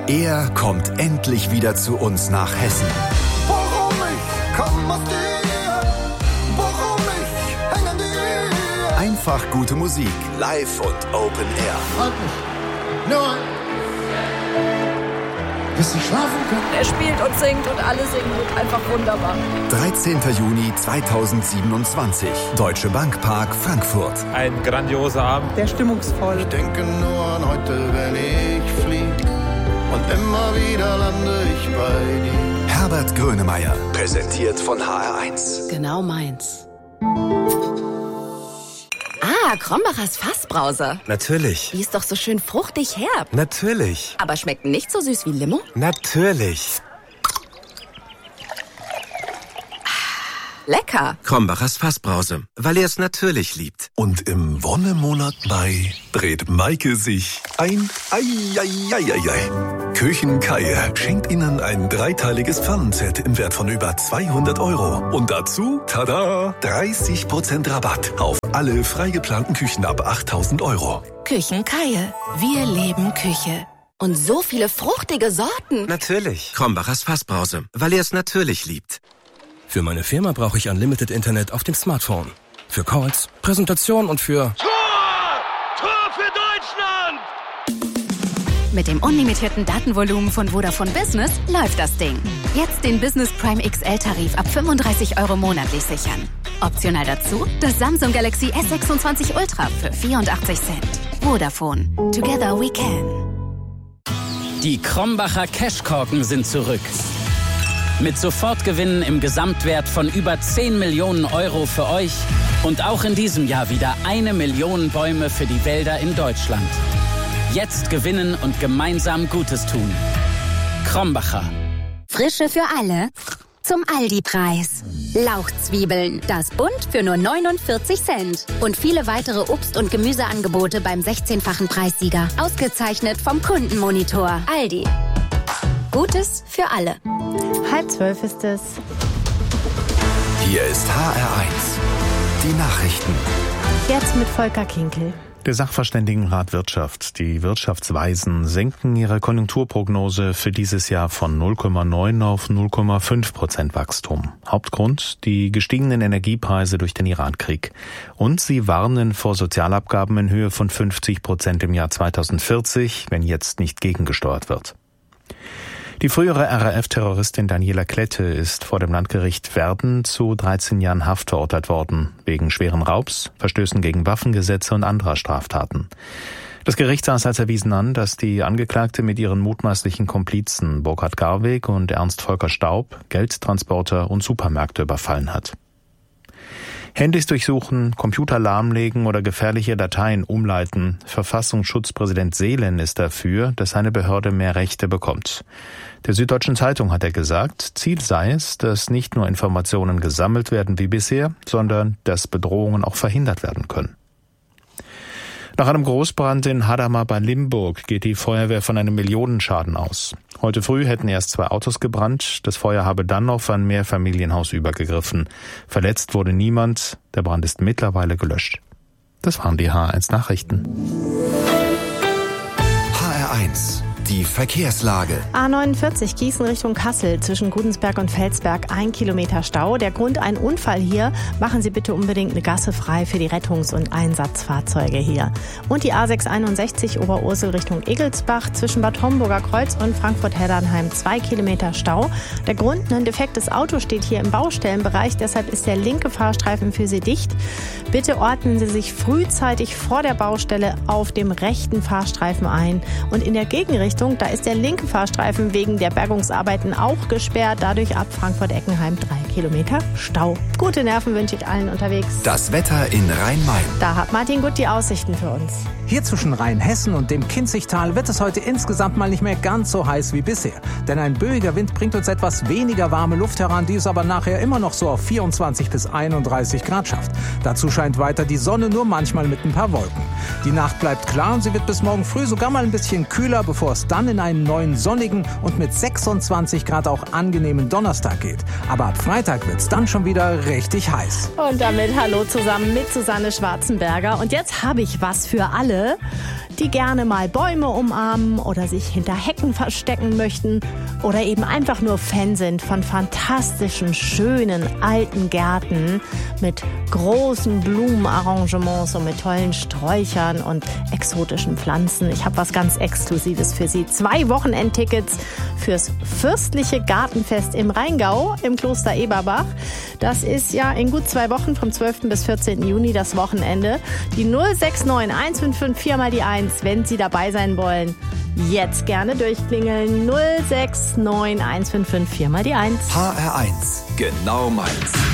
Er kommt endlich wieder zu uns nach Hessen. Warum ich komm aus dir, warum ich häng an dir. Einfach gute Musik, live und Open Air. Halt mich, nur bis ich schlafen kann. Er spielt und singt und alle singen einfach wunderbar. 13. Juni 2027, Deutsche Bank Park, Frankfurt. Ein grandioser Abend. Sehr stimmungsvoll. Ich denke nur an heute, wenn ich flieg. Und immer wieder lande ich bei dir. Herbert Grönemeyer, präsentiert von HR1. Genau meins. Krombachers Fassbrause. Natürlich. Die ist doch so schön fruchtig herb. Natürlich. Aber schmeckt nicht so süß wie Limo? Natürlich. Lecker. Krombachers Fassbrause, weil er es natürlich liebt. Und im Wonnemonat Mai dreht Maike sich ein Küchenkeier schenkt Ihnen ein dreiteiliges Pfannenset im Wert von über 200 €. Und dazu, tada, 30% Rabatt auf alle frei geplanten Küchen ab 8.000 €. Küchenkeier. Wir leben Küche. Und so viele fruchtige Sorten. Natürlich. Krombachers Fassbrause, weil er es natürlich liebt. Für meine Firma brauche ich Unlimited Internet auf dem Smartphone. Für Calls, Präsentation und für... Tor für Deutschland! Mit dem unlimitierten Datenvolumen von Vodafone Business läuft das Ding. Jetzt den Business Prime XL-Tarif ab 35 € monatlich sichern. Optional dazu das Samsung Galaxy S26 Ultra für 84 Cent. Vodafone. Together we can. Die Krombacher Cashkorken sind zurück. Mit Sofortgewinnen im Gesamtwert von über 10 Millionen € für euch und auch in diesem Jahr wieder 1 Million Bäume für die Wälder in Deutschland. Jetzt gewinnen und gemeinsam Gutes tun. Krombacher. Frische für alle. Zum Aldi-Preis. Lauchzwiebeln, das Bund für nur 49 Cent. Und viele weitere Obst- und Gemüseangebote beim 16-fachen Preissieger. Ausgezeichnet vom Kundenmonitor. Aldi. Gutes für alle. 11:30 ist es. Hier ist HR1. Die Nachrichten. Jetzt mit Volker Kinkel. Der Sachverständigenrat Wirtschaft, die Wirtschaftsweisen, senken ihre Konjunkturprognose für dieses Jahr von 0,9 auf 0,5% Wachstum. Hauptgrund die gestiegenen Energiepreise durch den Irankrieg. Und sie warnen vor Sozialabgaben in Höhe von 50% im Jahr 2040, wenn jetzt nicht gegengesteuert wird. Die frühere RAF-Terroristin Daniela Klette ist vor dem Landgericht Verden zu 13 Jahren Haft verurteilt worden, wegen schweren Raubs, Verstößen gegen Waffengesetze und anderer Straftaten. Das Gericht sah es als erwiesen an, dass die Angeklagte mit ihren mutmaßlichen Komplizen Burkhard Garweg und Ernst Volker Staub Geldtransporter und Supermärkte überfallen hat. Handys durchsuchen, Computer lahmlegen oder gefährliche Dateien umleiten. Verfassungsschutzpräsident Seelen ist dafür, dass seine Behörde mehr Rechte bekommt. Der Süddeutschen Zeitung hat er gesagt, Ziel sei es, dass nicht nur Informationen gesammelt werden wie bisher, sondern dass Bedrohungen auch verhindert werden können. Nach einem Großbrand in Hadamar bei Limburg geht die Feuerwehr von einem Millionenschaden aus. Heute früh hätten erst 2 Autos gebrannt, das Feuer habe dann auf ein Mehrfamilienhaus übergegriffen. Verletzt wurde niemand, der Brand ist mittlerweile gelöscht. Das waren die HR1 Nachrichten. HR1. Die Verkehrslage. A49 Gießen Richtung Kassel zwischen Gudensberg und Felsberg 1 Kilometer Stau. Der Grund ein Unfall hier. Machen Sie bitte unbedingt eine Gasse frei für die Rettungs- und Einsatzfahrzeuge hier. Und die A661 Oberursel Richtung Egelsbach zwischen Bad Homburger Kreuz und Frankfurt-Heddernheim 2 Kilometer Stau. Der Grund, ein defektes Auto steht hier im Baustellenbereich, deshalb ist der linke Fahrstreifen für Sie dicht. Bitte ordnen Sie sich frühzeitig vor der Baustelle auf dem rechten Fahrstreifen ein. Und in der Gegenrichtung, da ist der linke Fahrstreifen wegen der Bergungsarbeiten auch gesperrt. Dadurch ab Frankfurt-Eckenheim 3 Kilometer Stau. Gute Nerven wünsche ich allen unterwegs. Das Wetter in Rhein-Main. Da hat Martin Gut die Aussichten für uns. Hier zwischen Rheinhessen und dem Kinzigtal wird es heute insgesamt mal nicht mehr ganz so heiß wie bisher. Denn ein böiger Wind bringt uns etwas weniger warme Luft heran, die es aber nachher immer noch so auf 24 bis 31 Grad schafft. Dazu scheint weiter die Sonne, nur manchmal mit ein paar Wolken. Die Nacht bleibt klar und sie wird bis morgen früh sogar mal ein bisschen kühler, bevor es dann in einen neuen sonnigen und mit 26 Grad auch angenehmen Donnerstag geht. Aber ab Freitag wird es dann schon wieder richtig heiß. Und damit hallo zusammen mit Susanne Schwarzenberger. Und jetzt habe ich was für alle, die gerne mal Bäume umarmen oder sich hinter Hecken verstecken möchten oder eben einfach nur Fan sind von fantastischen, schönen, alten Gärten mit großen Blumenarrangements und mit tollen Sträuchern und exotischen Pflanzen. Ich habe was ganz Exklusives für Sie. 2 Wochenendtickets fürs fürstliche Gartenfest im Rheingau im Kloster Eberbach. Das ist ja in gut 2 Wochen vom 12. bis 14. Juni das Wochenende. Die 069 155 4 mal die 1, wenn Sie dabei sein wollen. Jetzt gerne durchklingeln. 069 155 4 mal die 1. HR1, genau meins.